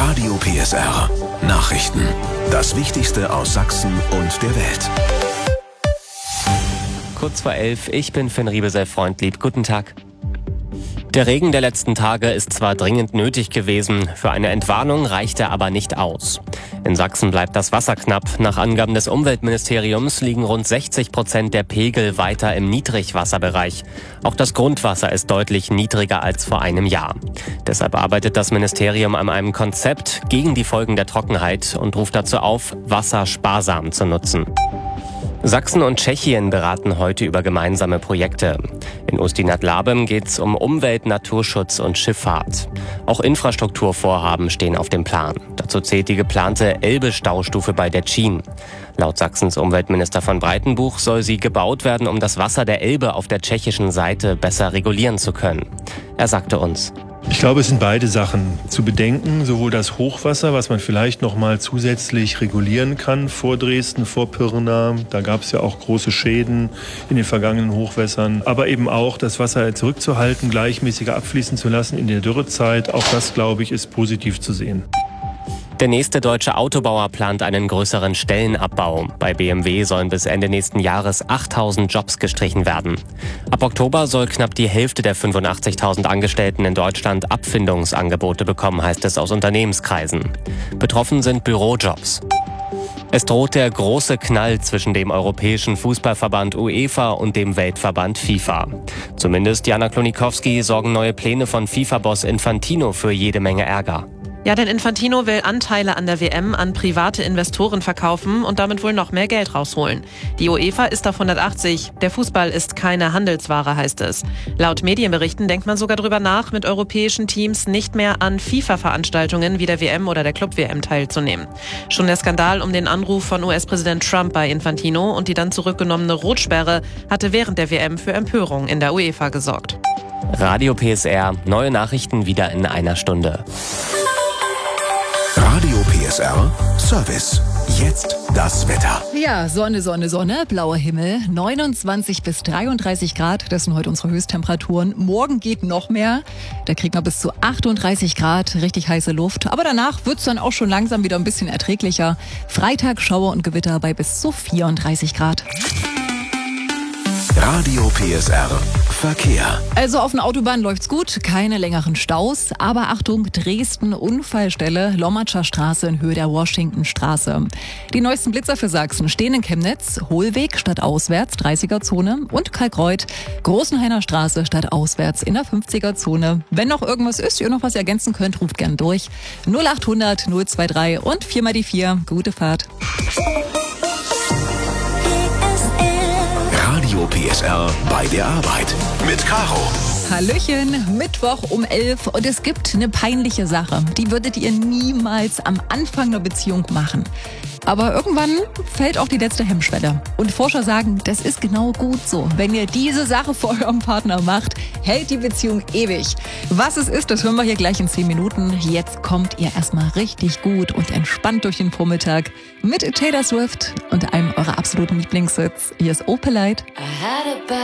Radio PSR Nachrichten. Das Wichtigste aus Sachsen und der Welt. Kurz vor 11, ich bin Finn Riebesell-Freundlieb. Guten Tag. Der Regen der letzten Tage ist zwar dringend nötig gewesen, für eine Entwarnung reicht er aber nicht aus. In Sachsen bleibt das Wasser knapp. Nach Angaben des Umweltministeriums liegen rund 60% der Pegel weiter im Niedrigwasserbereich. Auch das Grundwasser ist deutlich niedriger als vor einem Jahr. Deshalb arbeitet das Ministerium an einem Konzept gegen die Folgen der Trockenheit und ruft dazu auf, Wasser sparsam zu nutzen. Sachsen und Tschechien beraten heute über gemeinsame Projekte. In Ústí-nad Labem geht es um Umwelt, Naturschutz und Schifffahrt. Auch Infrastrukturvorhaben stehen auf dem Plan. Dazu zählt die geplante Elbe-Staustufe bei Detschin. Laut Sachsens Umweltminister von Breitenbuch soll sie gebaut werden, um das Wasser der Elbe auf der tschechischen Seite besser regulieren zu können. Er sagte uns: Ich glaube, es sind beide Sachen zu bedenken. Sowohl das Hochwasser, was man vielleicht noch mal zusätzlich regulieren kann vor Dresden, vor Pirna. Da gab es ja auch große Schäden in den vergangenen Hochwässern. Aber eben auch das Wasser zurückzuhalten, gleichmäßiger abfließen zu lassen in der Dürrezeit. Auch das, glaube ich, ist positiv zu sehen. Der nächste deutsche Autobauer plant einen größeren Stellenabbau. Bei BMW sollen bis Ende nächsten Jahres 8.000 Jobs gestrichen werden. Ab Oktober soll knapp die Hälfte der 85.000 Angestellten in Deutschland Abfindungsangebote bekommen, heißt es aus Unternehmenskreisen. Betroffen sind Bürojobs. Es droht der große Knall zwischen dem Europäischen Fußballverband UEFA und dem Weltverband FIFA. Zumindest Jana Klonikowski sorgen neue Pläne von FIFA-Boss Infantino für jede Menge Ärger. Ja, denn Infantino will Anteile an der WM an private Investoren verkaufen und damit wohl noch mehr Geld rausholen. Die UEFA ist auf 180. Der Fußball ist keine Handelsware, heißt es. Laut Medienberichten denkt man sogar darüber nach, mit europäischen Teams nicht mehr an FIFA-Veranstaltungen wie der WM oder der Club-WM teilzunehmen. Schon der Skandal um den Anruf von US-Präsident Trump bei Infantino und die dann zurückgenommene Rotsperre hatte während der WM für Empörung in der UEFA gesorgt. Radio PSR, neue Nachrichten wieder in einer Stunde. Radio PSR Service. Jetzt das Wetter. Ja, Sonne, Sonne, Sonne, blauer Himmel, 29 bis 33 Grad, das sind heute unsere Höchsttemperaturen. Morgen geht noch mehr, da kriegen wir bis zu 38 Grad, richtig heiße Luft. Aber danach wird's dann auch schon langsam wieder ein bisschen erträglicher. Freitag Schauer und Gewitter bei bis zu 34 Grad. Radio PSR Verkehr. Also auf den Autobahnen läuft's gut, keine längeren Staus. Aber Achtung, Dresden, Unfallstelle, Lommatscher Straße in Höhe der Washingtonstraße. Die neuesten Blitzer für Sachsen stehen in Chemnitz, Hohlweg stadtauswärts, 30er-Zone und Kalkreuth, Großenhainer Straße stadtauswärts in der 50er-Zone. Wenn noch irgendwas ist, ihr noch was ergänzen könnt, ruft gern durch. 0800 023 und 4 mal die 4. Gute Fahrt. Radio PSR bei der Arbeit mit Caro. Hallöchen, Mittwoch um 11 und es gibt eine peinliche Sache. Die würdet ihr niemals am Anfang einer Beziehung machen. Aber irgendwann fällt auch die letzte Hemmschwelle. Und Forscher sagen, das ist genau gut so. Wenn ihr diese Sache vor eurem Partner macht, hält die Beziehung ewig. Was es ist, das hören wir hier gleich in 10 Minuten. Jetzt kommt ihr erstmal richtig gut und entspannt durch den Vormittag mit Taylor Swift und einem eurer absoluten Lieblingshits. Hier ist Opelite.